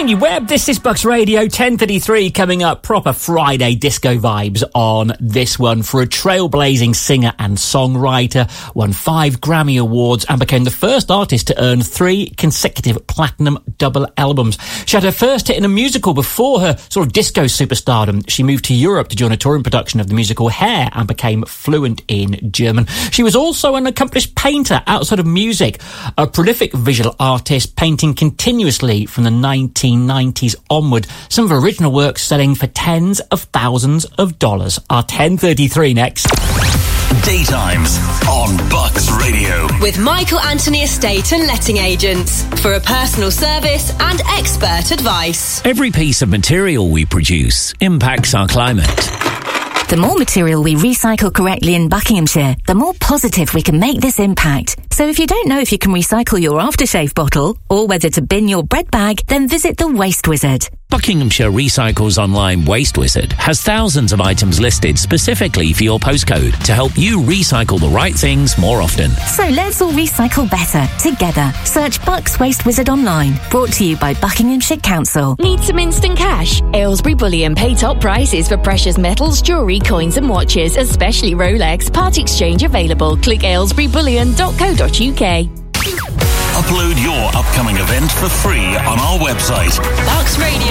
Morning, you web. This is Bucks Radio, 10:33 coming up. Proper Friday disco vibes on this one for a trailblazing singer and songwriter. Won 5 Grammy Awards and became the first artist to earn 3 consecutive platinum double albums. She had her first hit in a musical before her sort of disco superstardom. She moved to Europe to join a touring production of the musical Hair and became fluent in German. She was also an accomplished painter outside of music, a prolific visual artist, painting continuously from the 1990s onward. Some of her original work selling for tens of thousands of dollars. Our 10:33 next. Daytimes on Bucks Radio. With Michael Anthony Estate and Letting Agents for a personal service and expert advice. Every piece of material we produce impacts our climate. The more material we recycle correctly in Buckinghamshire, the more positive we can make this impact. So if you don't know if you can recycle your aftershave bottle or whether to bin your bread bag, then visit the Waste Wizard. Buckinghamshire Recycles Online Waste Wizard has thousands of items listed specifically for your postcode to help you recycle the right things more often. So let's all recycle better, together. Search Bucks Waste Wizard online. Brought to you by Buckinghamshire Council. Need some instant cash? Aylesbury Bullion pay top prices for precious metals, jewellery, coins and watches, especially Rolex. Part exchange available. Click aylesburybullion.co.uk. Upload your upcoming event for free on our website. Bucks Radio.